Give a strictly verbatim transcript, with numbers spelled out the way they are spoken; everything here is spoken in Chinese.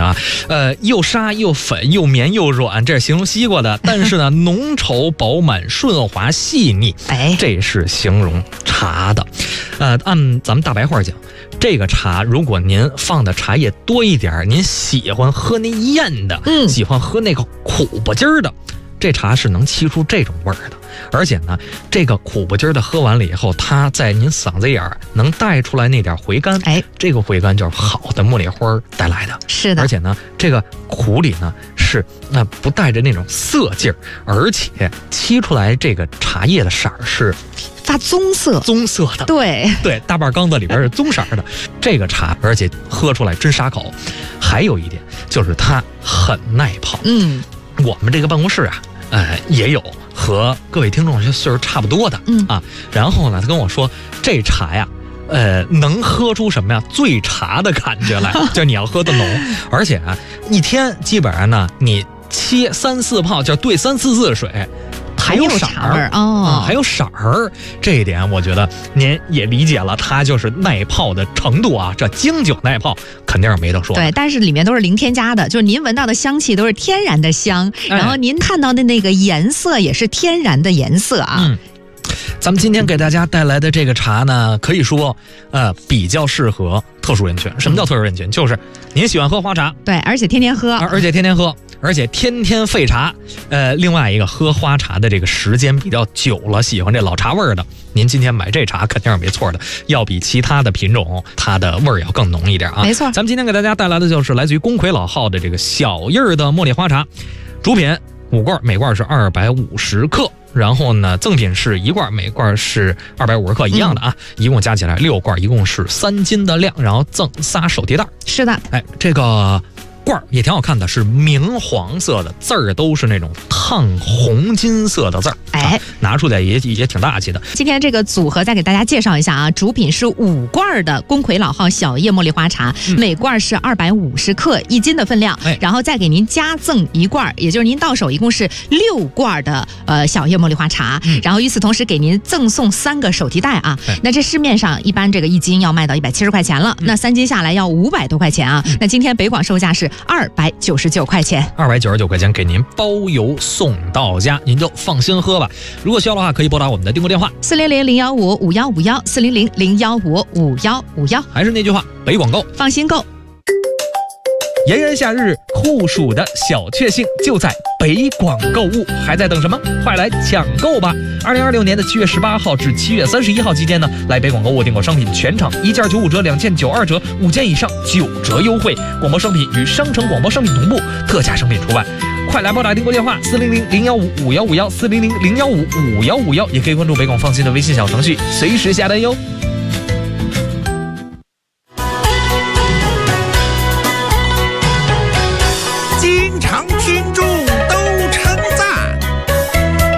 啊，呃，又沙又粉又绵又软，这是形容西瓜的。但是呢，浓稠饱满、顺滑细腻， 哎， 这是形容茶的。呃，按咱们大白话讲，这个茶如果您放的茶叶多一点，您喜欢喝那艳的， 嗯， 喜欢喝那个苦不劲儿的，这茶是能沏出这种味儿的。而且呢，这个苦不劲儿的喝完了以后，它在您嗓子眼儿能带出来那点回甘， 哎， 这个回甘就是好的茉莉花带来的。 是的， 而且呢，这个苦里呢是那、呃、不带着那种涩劲儿，而且沏出来这个茶叶的色儿是发棕色， 棕色的。 对对，大半缸子里边是棕色的这个茶，而且喝出来真沙口。还有一点就是它很耐泡。 嗯， 我们这个办公室啊，呃，也有和各位听众岁数差不多的， 嗯啊，然后呢，他跟我说这茶呀，呃，能喝出什么呀？醉茶的感觉来，就是你要喝的浓，而且啊，一天基本上呢，你切三四泡，就兑三四次水。还有色儿哦、 嗯，还有色儿，这一点我觉得您也理解了，它就是耐泡的程度啊。这经久耐泡肯定是没得说。 对，但是里面都是零添加的，就是您闻到的香气都是天然的香，哎、然后您看到的那个颜色也是天然的颜色啊。 嗯，咱们今天给大家带来的这个茶呢，可以说呃比较适合特殊人群。什么叫特殊人群？就是您喜欢喝花茶， 对，而且天天喝， 而而且天天喝。而且天天废茶，呃，另外一个喝花茶的这个时间比较久了，喜欢这老茶味儿的，您今天买这茶肯定是没错的，要比其他的品种它的味儿要更浓一点啊。 没错， 咱们今天给大家带来的就是来自于公魁老号的这个小叶儿的茉莉花茶，主品五罐，每罐是二百五十克。然后呢，赠品是一罐，每罐是二百五十克，一样的啊，嗯、一共加起来六罐，一共是三斤的量，然后赠仨手提袋。 是的， 哎，这个罐儿也挺好看的，是明黄色的，字儿都是那种烫红金色的字儿， 哎、 啊，拿出来也也挺大气的。 今天这个组合再给大家介绍一下啊，主品是五罐的公魁老号小叶茉莉花茶，嗯、每罐是二百五十克，一斤的分量，哎、然后再给您加赠一罐，也就是您到手一共是六罐的呃小叶茉莉花茶，嗯、然后与此同时给您赠送三个手提袋啊。哎、那这市面上一般这个一斤要卖到一百七十块钱了，嗯、那三斤下来要五百多块钱啊。嗯、那今天北广售价是二百九十九块钱， 二百九十九块钱给您包邮送到家，您就放心喝吧。如果需要的话，可以拨打我们的订购电话四零零零幺五五幺五幺四零零零幺五五幺五幺。 还是那句话，北广购， 放心购。 炎炎夏日，酷暑的小确幸就在北广购物，还在等什么？快来抢购吧！二零二六年的七月十八号至七月三十一号期间呢，来北广购物订购商品全场一件九五折，两件九二折，五件以上九折优惠。广播商品与商城广播商品同步，特价商品除外。快来拨打订购电话四零零零幺五五幺五幺四零零零幺五五幺五幺，也可以关注北广放心的微信小程序，随时下单哟。